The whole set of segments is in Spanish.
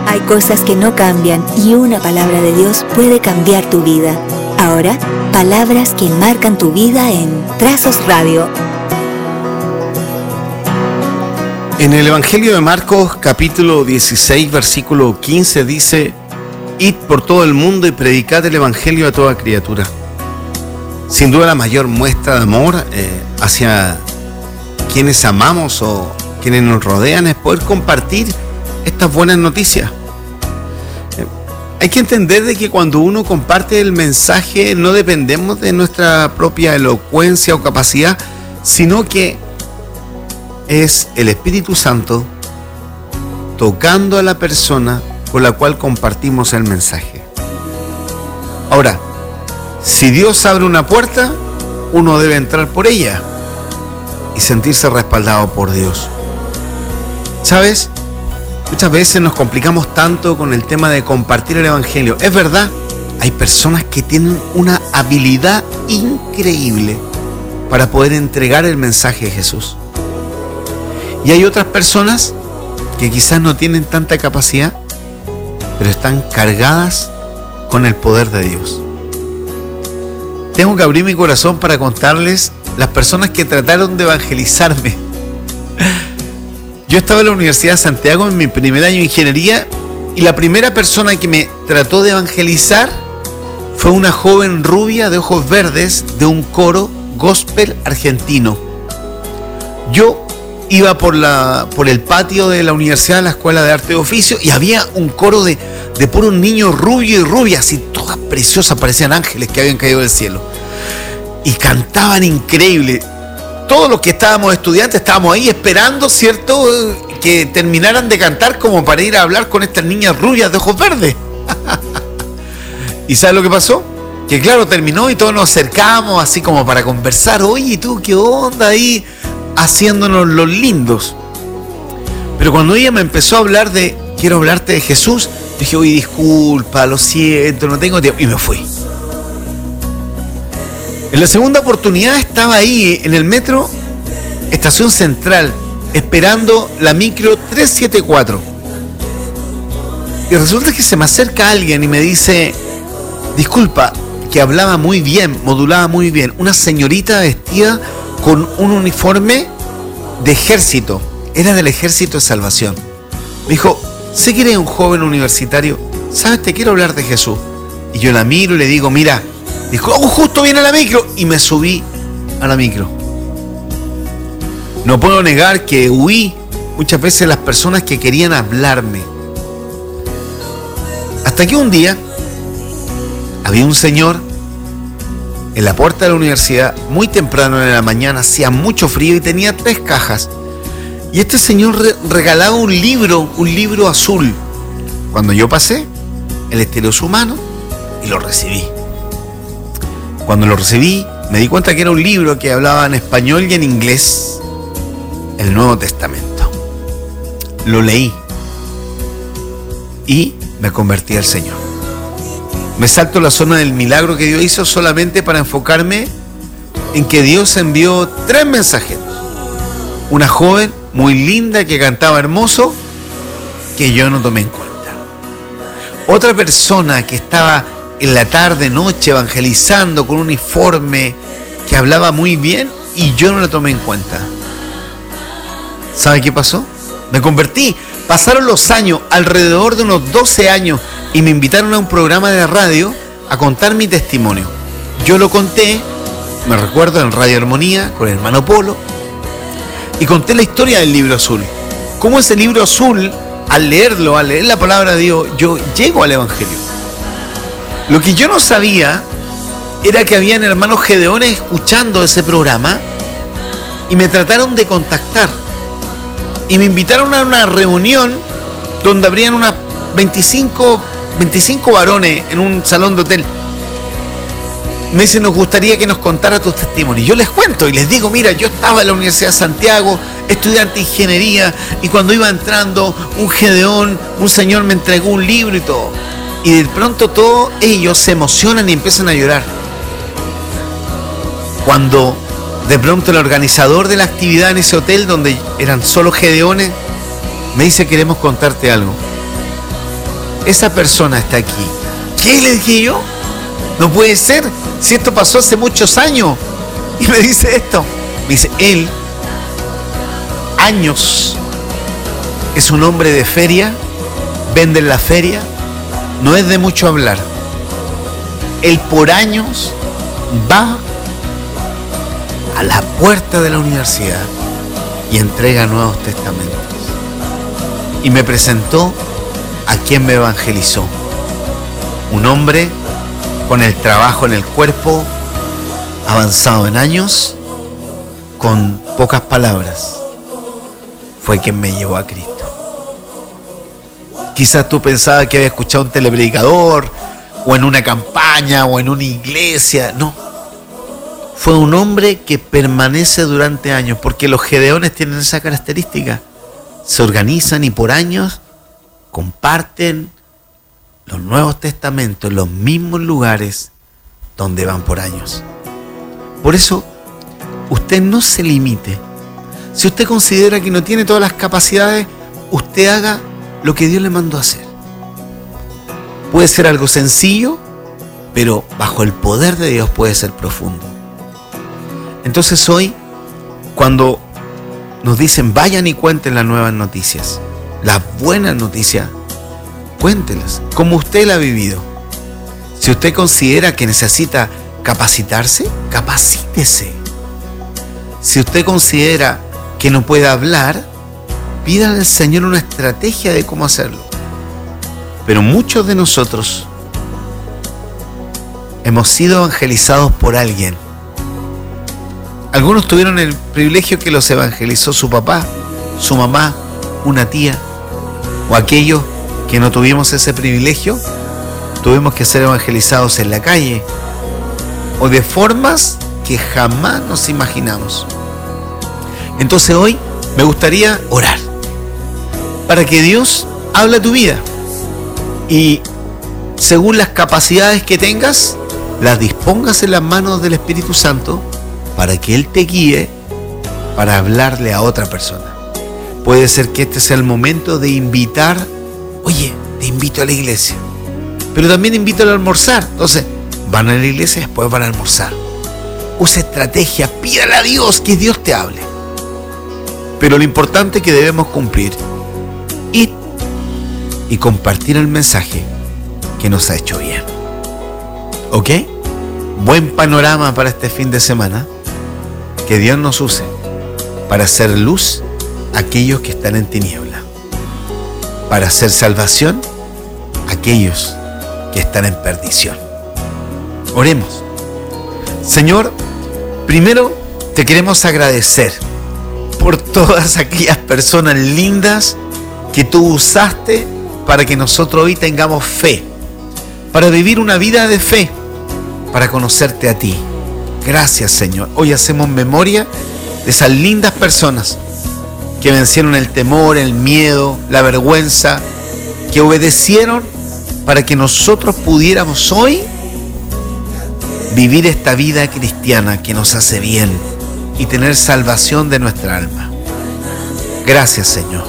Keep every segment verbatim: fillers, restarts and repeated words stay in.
Hay cosas que no cambian y una palabra de Dios puede cambiar tu vida. Ahora, palabras que marcan tu vida en Trazos Radio. En el Evangelio de Marcos, capítulo dieciséis, versículo quince, dice: Id por todo el mundo y predicad el Evangelio a toda criatura. Sin duda la mayor muestra de amor eh, hacia quienes amamos o quienes nos rodean es poder compartir estas buenas noticias. Eh, hay que entender de que cuando uno comparte el mensaje no dependemos de nuestra propia elocuencia o capacidad, sino que es el Espíritu Santo tocando a la persona con la cual compartimos el mensaje. Ahora, si Dios abre una puerta, uno debe entrar por ella y sentirse respaldado por Dios. ¿Sabes? Muchas veces nos complicamos tanto con el tema de compartir el Evangelio. Es verdad, hay personas que tienen una habilidad increíble para poder entregar el mensaje de Jesús. Y hay otras personas que quizás no tienen tanta capacidad, pero están cargadas con el poder de Dios. Tengo que abrir mi corazón para contarles las personas que trataron de evangelizarme. Yo estaba en la Universidad de Santiago en mi primer año de ingeniería y la primera persona que me trató de evangelizar fue una joven rubia de ojos verdes de un coro gospel argentino. Yo iba por, la, por el patio de la universidad, la Escuela de Arte y Oficio, y había un coro de, de puros niños rubios y rubias, así todas preciosas, parecían ángeles que habían caído del cielo. Y cantaban increíble. Todos los que estábamos estudiantes estábamos ahí esperando, ¿cierto?, que terminaran de cantar como para ir a hablar con estas niñas rubias de ojos verdes. ¿Y sabes lo que pasó? Que claro, terminó y todos nos acercamos así como para conversar. Oye, ¿tú qué onda ahí? Haciéndonos los lindos. Pero cuando ella me empezó a hablar de quiero hablarte de Jesús, dije, oye, disculpa, lo siento, no tengo tiempo, y me fui. En la segunda oportunidad estaba ahí en el metro Estación Central esperando la micro trescientos setenta y cuatro, y resulta que se me acerca alguien y me dice, disculpa, que hablaba muy bien, modulaba muy bien, una señorita vestida con un uniforme de ejército, era del Ejército de Salvación. Me dijo, sé que eres un joven universitario, ¿sabes? Te quiero hablar de Jesús. Y yo la miro y le digo, mira, dijo, oh, justo viene la micro, y me subí a la micro. No puedo negar que huí muchas veces de las personas que querían hablarme. Hasta que un día había un señor en la puerta de la universidad, muy temprano en la mañana, hacía mucho frío y tenía tres cajas. Y este señor re- regalaba un libro, un libro azul. Cuando yo pasé, él estiró su mano y lo recibí. Cuando lo recibí, me di cuenta que era un libro que hablaba en español y en inglés, el Nuevo Testamento. Lo leí y me convertí al Señor. Me salto la zona del milagro que Dios hizo solamente para enfocarme en que Dios envió tres mensajeros. Una joven muy linda que cantaba hermoso, que yo no tomé en cuenta. Otra persona que estaba en la tarde, noche, evangelizando con un uniforme, que hablaba muy bien, y yo no la tomé en cuenta. ¿Sabe qué pasó? Me convertí. Pasaron los años, alrededor de unos doce años, y me invitaron a un programa de radio a contar mi testimonio. Yo lo conté, me recuerdo, en Radio Armonía, con el hermano Polo, y conté la historia del libro azul. Cómo ese libro azul, al leerlo, al leer la palabra de Dios, yo llego al Evangelio. Lo que yo no sabía era que habían hermanos gedeones escuchando ese programa y me trataron de contactar. Y me invitaron a una reunión donde habrían unas veinticinco, veinticinco varones en un salón de hotel. Me dicen, nos gustaría que nos contara tus testimonios. Yo les cuento y les digo, mira, yo estaba en la Universidad de Santiago, estudiante de ingeniería, y cuando iba entrando un gedeón, un señor me entregó un libro y todo. Y de pronto todos ellos se emocionan y empiezan a llorar. Cuando de pronto el organizador de la actividad en ese hotel, donde eran solo gedeones, me dice, queremos contarte algo. esa persona está aquí. ¿Qué le dije yo? No puede ser, si esto pasó hace muchos años. Y me dice esto, me dice, él, años, es un hombre de feria, vende en la feria, no es de mucho hablar. Él por años va a la puerta de la universidad y entrega Nuevos Testamentos. Y me presentó a quien me evangelizó. Un hombre con el trabajo en el cuerpo, avanzado en años, con pocas palabras, fue quien me llevó a Cristo. Quizás tú pensabas que había escuchado un telepredicador, o en una campaña, o en una iglesia. No. Fue un hombre que permanece durante años, porque los gedeones tienen esa característica. Se organizan y por años comparten los Nuevos Testamentos en los mismos lugares donde van por años. Por eso, usted no se limite. Si usted considera que no tiene todas las capacidades, usted haga lo que Dios le mandó a hacer. Puede ser algo sencillo, pero bajo el poder de Dios puede ser profundo. Entonces hoy, cuando nos dicen vayan y cuenten las nuevas noticias, las buenas noticias, cuéntelas, como usted la ha vivido. Si usted considera que necesita capacitarse, capacítese. Si usted considera que no puede hablar, pídale al Señor una estrategia de cómo hacerlo. Pero muchos de nosotros hemos sido evangelizados por alguien. Algunos tuvieron el privilegio que los evangelizó su papá, su mamá, una tía, o aquellos que no tuvimos ese privilegio, tuvimos que ser evangelizados en la calle o de formas que jamás nos imaginamos. Entonces hoy me gustaría orar para que Dios hable a tu vida y según las capacidades que tengas, las dispongas en las manos del Espíritu Santo para que Él te guíe para hablarle a otra persona. Puede ser que este sea el momento de invitar, oye, te invito a la iglesia, pero también invítalo a almorzar. Entonces, van a la iglesia y después van a almorzar. Usa estrategia, pídale a Dios que Dios te hable. Pero lo importante es que debemos cumplir, ir y compartir el mensaje que nos ha hecho bien. ¿Ok? Buen panorama para este fin de semana. Que Dios nos use para hacer luz a aquellos que están en tiniebla, para hacer salvación a aquellos que están en perdición. Oremos. Señor, primero te queremos agradecer por todas aquellas personas lindas que tú usaste para que nosotros hoy tengamos fe, para vivir una vida de fe, para conocerte a ti. Gracias, Señor. Hoy hacemos memoria de esas lindas personas que vencieron el temor, el miedo, la vergüenza, que obedecieron para que nosotros pudiéramos hoy vivir esta vida cristiana que nos hace bien y tener salvación de nuestra alma. Gracias, Señor.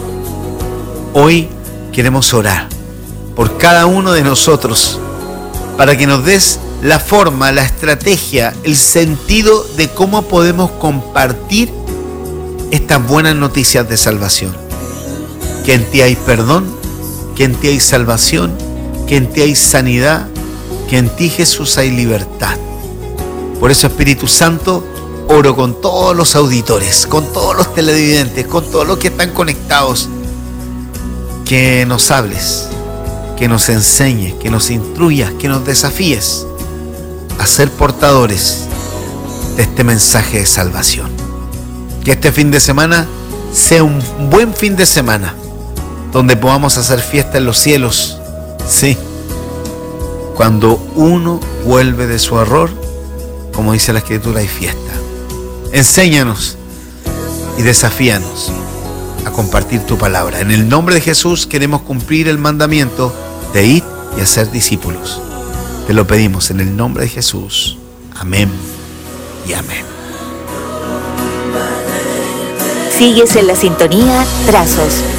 Hoy queremos orar por cada uno de nosotros para que nos des la forma, la estrategia, el sentido de cómo podemos compartir estas buenas noticias de salvación. Que en ti hay perdón, que en ti hay salvación, que en ti hay sanidad, que en ti, Jesús, hay libertad. Por eso, Espíritu Santo, oro con todos los auditores, con todos los televidentes, con todos los que están conectados, que nos hables, que nos enseñes, que nos instruyas, que nos desafíes a ser portadores de este mensaje de salvación. Que este fin de semana sea un buen fin de semana, donde podamos hacer fiesta en los cielos. Sí, cuando uno vuelve de su error, como dice la Escritura, hay fiesta. Enséñanos y desafíanos a compartir tu palabra. En el nombre de Jesús queremos cumplir el mandamiento de ir y hacer discípulos. Te lo pedimos en el nombre de Jesús. Amén y amén. Sigues en la sintonía Trazos